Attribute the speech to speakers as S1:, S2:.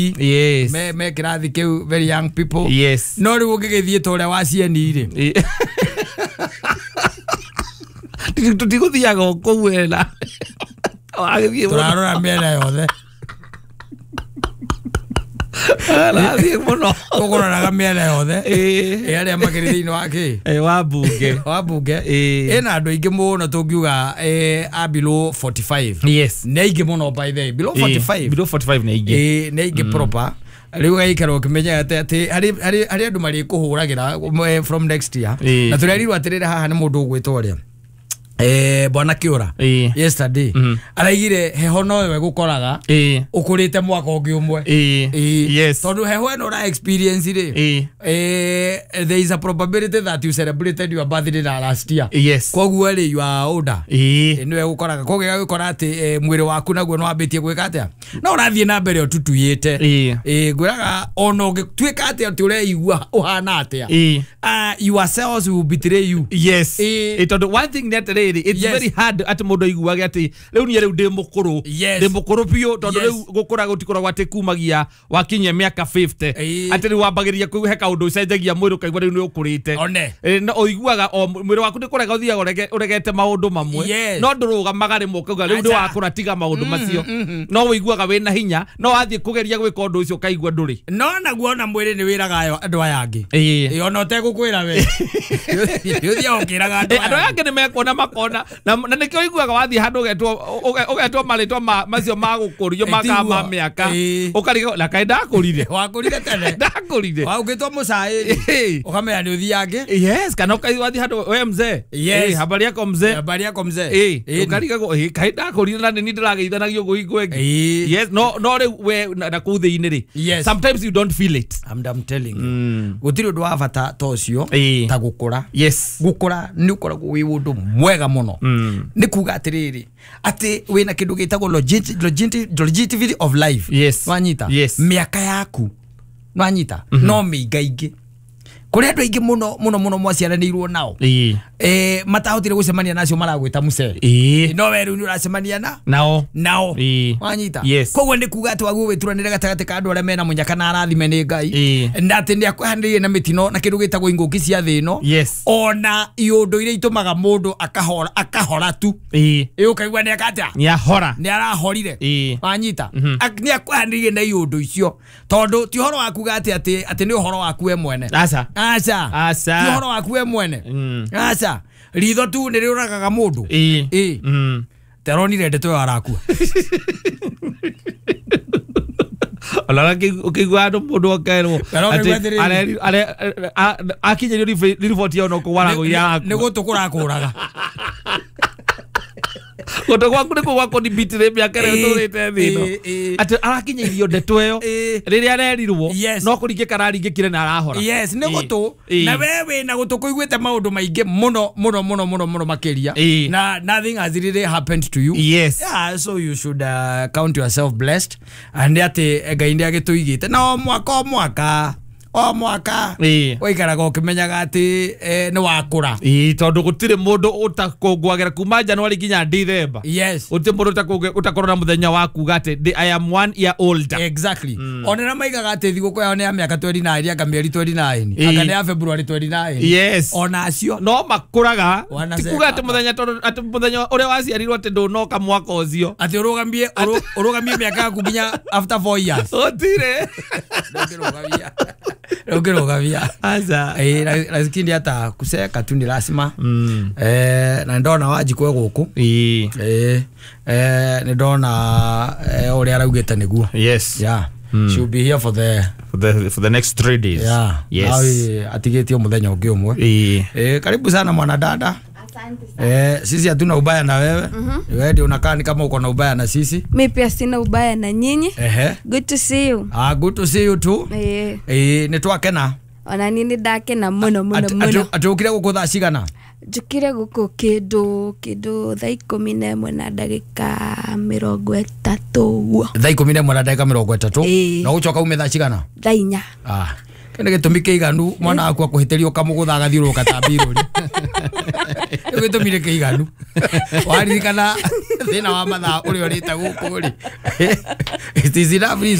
S1: Yes.
S2: Me kirathi kiu very young people.
S1: Yes.
S2: No riu ngigithie tore wa cieni ri.
S1: Tutiguthiaga kou wela.
S2: Turarora miena yothe.
S1: Arathie muno.
S2: Tuguroraga miena yothe. Aria makiri thiini wa ki?
S1: Wa bunge.
S2: Wa bunge. Ena andu aingi muno tungiuga a below 45.
S1: Yes.
S2: Ne aingi muno by the way. Below 45.
S1: Below 45 ne aingi.
S2: Ne aingi proper. Riu gaikara ukimenya ati hari andu mari kuhuragira from next year. Na turirirwa atirire haha ni mundu ugwitwa ria Bwana Kiura yesterday araigire heho nowe gukoraga ukurite mwaka ungi umwe
S1: yes
S2: tondu heho eno ra experience ri there is a probability that you celebrated your birthday last year
S1: yes
S2: koguo ri you are older niwe gukoraga koguo gukora ati mwiri waku naguo no ambitie gwika atia no urathie na mbere ututuyite ngwiraga ono ngitwika atia ati ureigua uhana atia your cells will betray you
S1: yes tondu one thing that it's very hard at modo iguage ati riu ni riu ndimukuru pio tondu riu gukura gutikora gwate kumagia wakinye miaka 50 ati riu wambagiria kuheka undu ucenjagia mwiri kaigwa riu ni ukurite no oiguaga mwiri waku ndikurega uthiaga uregete maundu mamwe no nduruga magari mukuga riu ndi wakura tiga maundu macio no wiguaga wina hinya no wathie kugeria gwika undu ucio kaigwa nduri
S2: no naguo na mwiri ni wiraga andu aya angi ona utegukwira we yuthia ukiraga andu aya angi ni mekona makona na nikio iguaga wathi handu ugetwo maritwa macio magukurio makama miaka ukariga la kaida akurire wakurire tene ndakurire waugitwo mucai ukamenya ni uthiange yes kana wathi handu we mzee habari yako mzee ukariga kaida akurire na ni ndirageithanagio guhingwe yes no we na kuthini ri sometimes you don't feel it I'm telling you gutiri undu wa bata tocio ta gukura yes gukura ni ukoragwo wi undu mwega muno ni kuga atiriri ati wina kindu gitagwo longevity of life
S1: yes
S2: wanyita miaka yaku wanyita no migaingi kuri andu aingi muno mwaciaranirwo nao matahotire gucemania nacio maragwita mucere no weru ni uracemania nao wanyita koguo ni kuga ati waguo wituranire gatagati ka andu aria mena munyaka na arathime ni Ngai na ati ni akuhandirie na mitino na kindu gitagwo inguki cia thi ino ona iundu iria itumaga mundu akahora tu ukaigua ni akata
S1: ni ahora
S2: ni arahorire wanyita ni akuhandirie na iundu icio tondu ti horo waku ati ni uhoro waku we mwene aca ti horo waku we mwene aca ritho tu ni riuragaga mundu teronire ndeto arakua
S1: ala ukigwa ndo mundu okerwo akinyerio report yao no kuwarago ya
S2: ni gutukura kuraga
S1: goto gwaku ni kugwa kodi bitire miaka rio turite thino ati arakinyeirio ndeto iyo riria arerirwo no kuringe kararingikire na arahora
S2: yes ni gutu na wewe na gutu kuiguite maundu maingi muno makiria na nothing has really happened to you so you should count yourself blessed and ati Ngai ndi agituigite no mwaka oikaraga ukimenyaga ati ni wakura
S1: tondu gutire mundu utakongwagira kuma January nginya December uti mundu utakorona muthenya waku gate I am 1 year older
S2: exactly onera maigaga ati thiguko yao ni ya miaka 29 anga mieri 29 anga ni ya February 29 ona acio no makuraga tikuga ati muthenya uria waciarirwo ati ndunoka mwaka ucio ati urugamie miaka yaku nginya after 4 years otire ukirogavia aza lakini hata kuseka tu ni lazima na ndona wajikwe guku ni ndona uri araugite niguo she'll be here for the next 3 days atigetio muthenya ungi umwe karibu sana mwana dada. Sisi hatuna ubaya na wewe. Wewe ndio unakaa ni kama uko na ubaya na sisi.
S3: Mimi pia sina ubaya na nyinyi. Good to see you.
S2: Good to see you too. Ni twakena.
S3: Ona nini ndakena muno.
S2: Atukire guku thaa cigana?
S3: Njukire guku kindu thaa 11 na ndagika 30.
S2: Thaa 11 na ndagika 30? Na ucoka ume thaa cigana?
S3: Thaa 4.
S2: Kende gitumike iganu mwana waku akuhiterio kamugutha gathiuruka tambiruri gitumire iganu waririkana thina wa mathaa uri orita guku ri it is enough.